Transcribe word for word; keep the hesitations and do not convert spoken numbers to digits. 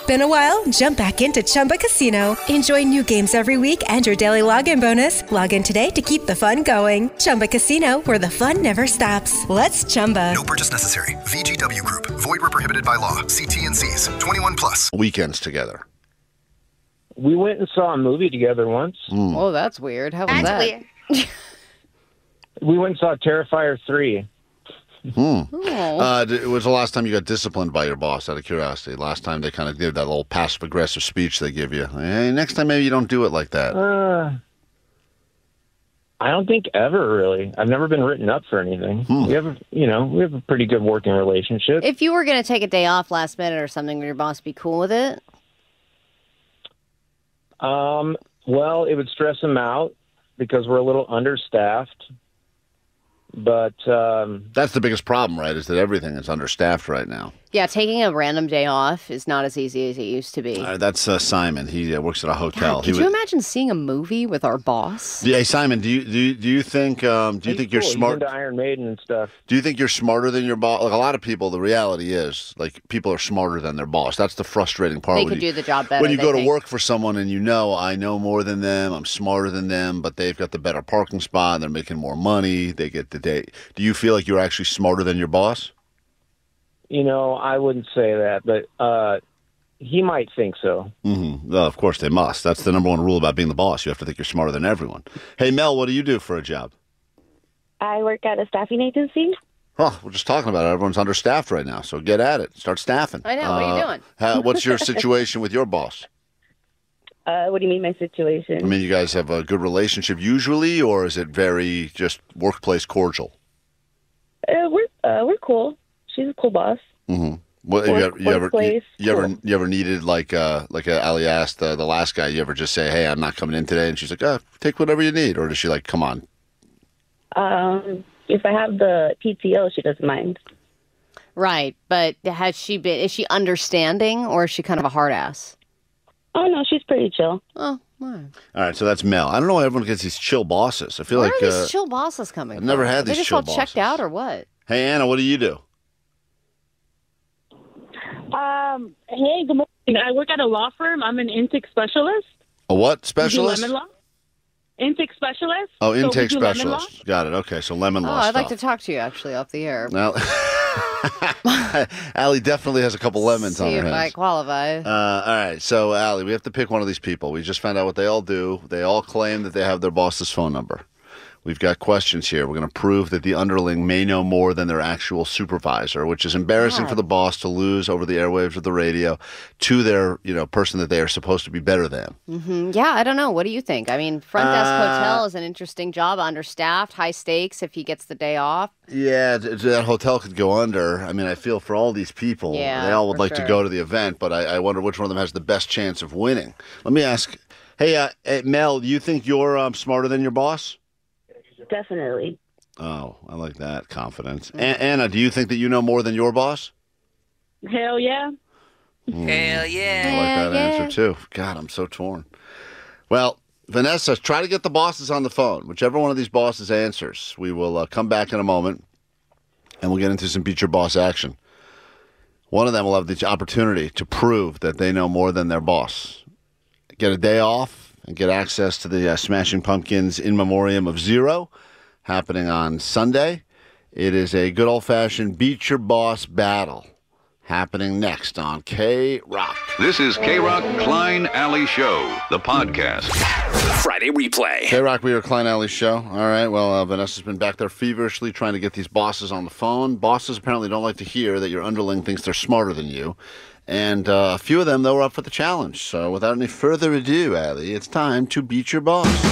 Been a while? Jump back into Chumba Casino. Enjoy new games every week and your daily login bonus. Log in today to keep the fun going. Chumba Casino, where the fun never stops. Let's Chumba. No purchase necessary. V G W Group. Void where prohibited by law. See T N Cs. twenty-one plus. Weekends together. We went and saw a movie together once. Mm. Oh, that's weird. How was That's that? weird. We went and saw Terrifier three. Hmm. Oh. Uh, d- it was the last time you got disciplined by your boss, out of curiosity. Last time they kind of did that little passive-aggressive speech they give you. Hey, next time maybe you don't do it like that. Uh, I don't think ever, really. I've never been written up for anything. Hmm. We have, a, you know, we have a pretty good working relationship. If you were going to take a day off last minute or something, would your boss be cool with it? Um, well, it would stress him out because we're a little understaffed. But um, That's the biggest problem, right, is that everything is understaffed right now. Yeah, taking a random day off is not as easy as it used to be. Uh, that's uh, Simon. He uh, works at a hotel. God, He could you would- imagine seeing a movie with our boss? Yeah, hey, Simon, do you do you, do you think um, do you he's think you're cool. smart? He's into Iron Maiden and stuff. Do you think you're smarter than your boss? Like a lot of people, the reality is, like people are smarter than their boss. That's the frustrating part. They when could you, do the job better. when you they go to think. work for someone and you know, I know more than them, I'm smarter than them, but they've got the better parking spot, and they're making more money, they get the day. Do you feel like you're actually smarter than your boss? You know, I wouldn't say that, but uh, he might think so. Mm-hmm. Well, of course they must. That's the number one rule about being the boss. You have to think you're smarter than everyone. Hey, Mel, what do you do for a job? I work at a staffing agency. Oh, we're just talking about it. Everyone's understaffed right now, so get at it. Start staffing. I know. What are you doing? How, what's your situation with your boss? Uh, what do you mean, my situation? I mean, you guys have a good relationship usually, or is it very just workplace cordial? Uh, we're uh, we're cool. She's a cool boss. Mm-hmm. What, Work- you, ever, you, ever, you, workplace, you ever cool. you ever needed like uh like uh, Ali asked uh, the last guy? You ever just say, "Hey, I'm not coming in today," and she's like, "Oh, take whatever you need," or does she like, "Come on"? Um, if I have the P T O, she doesn't mind. Right, but has she been? Is she understanding, or is she kind of a hard ass? Oh no, she's pretty chill. Oh, all right. All right, so that's Mel. I don't know why everyone gets these chill bosses. I feel Where like are these uh, chill bosses coming I've from? never had Are they these just chill all checked bosses. out, or what? Hey, Anna, what do you do? Um, hey, good morning. I work at a law firm. I'm an intake specialist. A what We do specialist? lemon law. Intake specialist. Oh, So we intake do lemon law. specialist. Got it. Okay, so lemon Oh, law I'd stuff. like to talk to you actually off the air. Now, Allie definitely has a couple lemons See on her if I hands. qualify. Uh, all right, so Allie, we have to pick one of these people. We just found out what they all do. They all claim that they have their boss's phone number. We've got questions here. We're going to prove that the underling may know more than their actual supervisor, which is embarrassing God. for the boss to lose over the airwaves of the radio to their, you know, person that they are supposed to be better than. hmm Yeah, I don't know. What do you think? I mean, front desk Uh, hotel is an interesting job, understaffed, high stakes if he gets the day off. Yeah, th- that hotel could go under. I mean, I feel for all these people. Yeah, they all would for like to sure. go to the event, but I, I wonder which one of them has the best chance of winning. Let me ask, hey, uh, hey Mel, do you think you're um, smarter than your boss? Definitely. Oh, I like that confidence. A- Anna, do you think that you know more than your boss? Hell yeah. Hell yeah. I like that yeah. answer too. God, I'm so torn. Well, Vanessa, try to get the bosses on the phone. Whichever one of these bosses answers, we will uh, come back in a moment, and we'll get into some Beat Your Boss action. One of them will have the opportunity to prove that they know more than their boss. Get a day off and get access to the uh, Smashing Pumpkins In Memoriam of Zero happening on Sunday. It is a good old-fashioned Beat Your Boss battle happening next on K-Rock. This is K-Rock Klein Alley Show, the podcast. Friday replay. K-Rock, we are Klein Alley Show. All right, well, uh, Vanessa's been back there feverishly trying to get these bosses on the phone. Bosses apparently don't like to hear that your underling thinks they're smarter than you. And uh, a few of them, though, were up for the challenge. So without any further ado, Allie, it's time to beat your boss.